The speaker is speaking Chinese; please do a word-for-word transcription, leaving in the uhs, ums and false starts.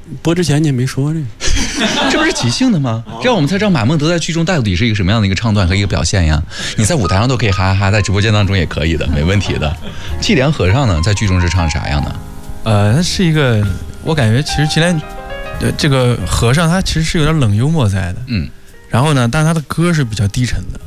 播之前你也没说这个， 这不是即兴的吗？这样我们才知道马孟德在剧中到底是一个什么样的一个唱段和一个表现呀。你在舞台上都可以哈哈哈，在直播间当中也可以的，没问题的。纪莲和尚呢，在剧中是唱啥样的？ 呃，他是一个，我感觉其实纪莲，呃，这个和尚他其实是有点冷幽默在的， 嗯， 然后呢，但是他的歌是比较低沉的。